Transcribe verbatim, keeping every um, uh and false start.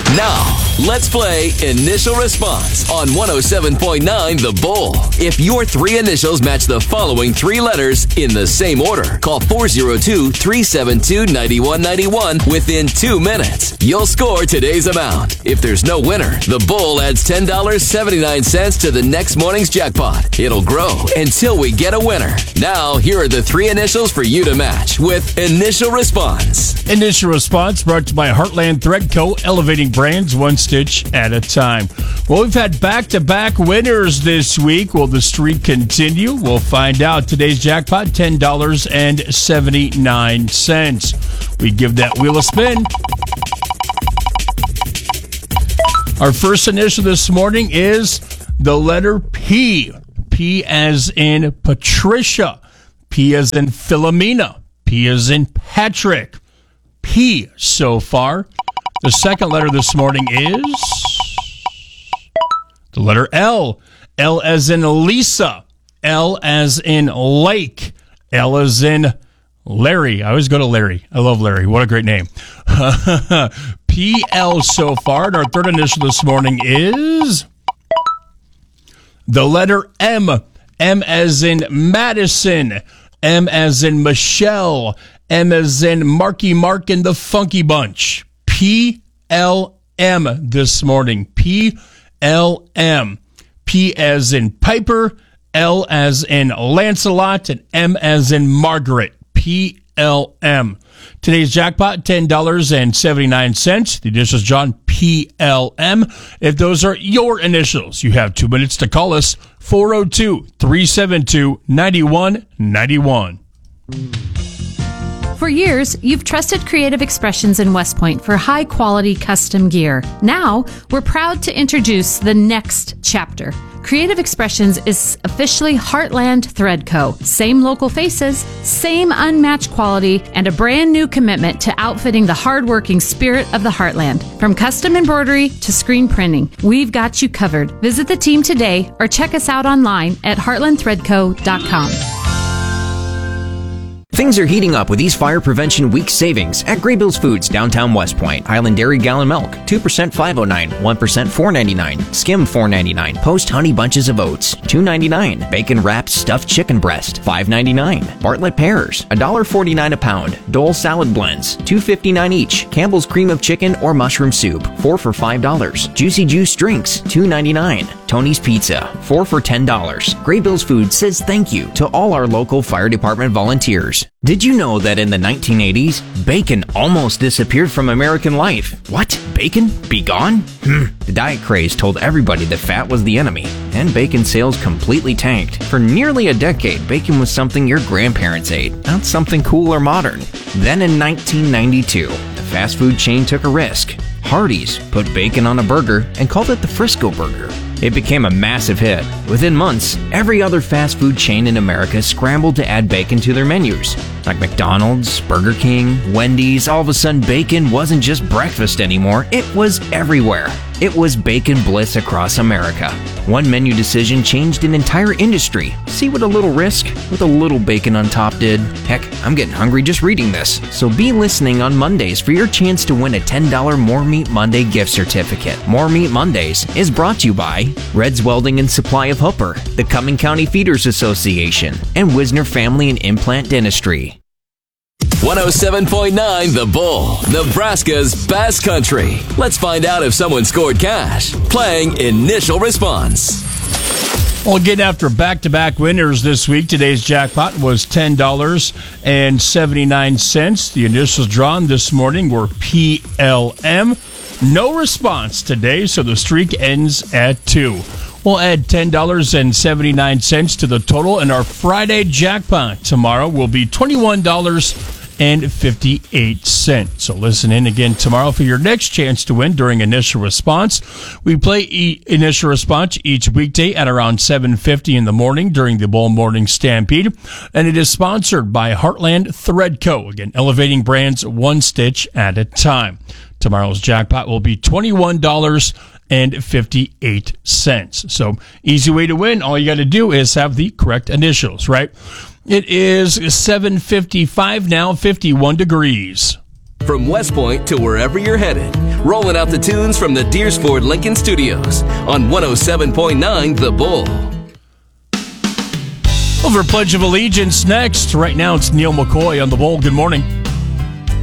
Now, let's play Initial Response on one oh seven point nine The Bull. If your three initials match the following three letters in the same order, call four oh two, three seven two, nine one nine one within two minutes. You'll score today's amount. If there's no winner, the Bull adds ten dollars and seventy-nine cents to the next morning's jackpot. It'll grow until we get a winner. Now, here are the three initials for you to match with Initial Response. Initial Response brought to you by Heartland Thread Co., elevating brands one stitch at a time. Well, we've had back-to-back winners this week. Will the streak continue? We'll find out. Today's jackpot, ten dollars and seventy-nine cents. We give that wheel a spin. Our first initial this morning is the letter P. P as in Patricia. P as in Philomena. P as in Patrick. P so far. The second letter this morning is the letter L. L as in Lisa. L as in Lake. L as in Larry. I always go to Larry. I love Larry. What a great name. P L so far. And our third initial this morning is the letter M. M as in Madison. M as in Michelle. M as in Marky Mark and the Funky Bunch. P L M this morning. P L M. P as in Piper. L as in Lancelot. And M as in Margaret. P L M. Today's jackpot, ten dollars and seventy-nine cents. The initials, John, P L M. If those are your initials, you have two minutes to call us, four oh two, three seven two, nine one nine one. For years, you've trusted Creative Expressions in West Point for high-quality custom gear. Now, we're proud to introduce the next chapter. Creative Expressions is officially Heartland Thread Co. Same local faces, same unmatched quality, and a brand new commitment to outfitting the hardworking spirit of the Heartland. From custom embroidery to screen printing, we've got you covered. Visit the team today or check us out online at heartland thread co dot com. Things are heating up with these Fire Prevention Week savings at Graybills Foods, downtown West Point. Highland Dairy gallon milk, two percent five oh nine, one percent four ninety-nine. Skim four ninety-nine. Post honey bunches of oats, two ninety-nine. Bacon wrapped stuffed chicken breast, five ninety-nine. Bartlett pears, one forty-nine a pound. Dole salad blends, two fifty-nine each. Campbell's cream of chicken or mushroom soup, four for five dollars. Juicy Juice drinks, two ninety-nine. Tony's Pizza, four for ten dollars. Graybills Foods says thank you to all our local fire department volunteers. Did you know that in the nineteen eighties, bacon almost disappeared from American life? What? Bacon? Be gone? Hmm. The diet craze told everybody that fat was the enemy, and bacon sales completely tanked. For nearly a decade, bacon was something your grandparents ate, not something cool or modern. Then in nineteen ninety-two, the fast food chain took a risk. Hardee's put bacon on a burger and called it the Frisco Burger. It became a massive hit. Within months, every other fast food chain in America scrambled to add bacon to their menus. Like McDonald's, Burger King, Wendy's, all of a sudden bacon wasn't just breakfast anymore, it was everywhere. It was bacon bliss across America. One menu decision changed an entire industry. See what a little risk with a little bacon on top did? Heck, I'm getting hungry just reading this. So be listening on Mondays for your chance to win a ten dollars More Meat Monday gift certificate. More Meat Mondays is brought to you by Red's Welding and Supply of Hooper, the Cumming County Feeders Association, and Wisner Family and Implant Dentistry. one oh seven point nine The Bull, Nebraska's best country. Let's find out if someone scored cash. Playing Initial Response. Well, again, after back-to-back winners this week, today's jackpot was ten dollars and seventy-nine cents. The initials drawn this morning were P L M. No response today, so the streak ends at two. We'll add ten dollars and seventy-nine cents to the total, and our Friday jackpot tomorrow will be twenty-one dollars and fifty-eight cents. So listen in again tomorrow for your next chance to win during Initial Response. We play e- Initial Response each weekday at around seven fifty in the morning during the Bull Morning Stampede, and it is sponsored by Heartland Thread Co. Again, elevating brands one stitch at a time. Tomorrow's jackpot will be twenty-one dollars and fifty-eight cents. So easy way to win. All you got to do is have the correct initials, right? It is seven fifty-five now, fifty-one degrees. From West Point to wherever you're headed, rolling out the tunes from the Deersford Lincoln Studios on one oh seven point nine The Bull. Over Pledge of Allegiance next. Right now it's Neil McCoy on The Bull. Good morning.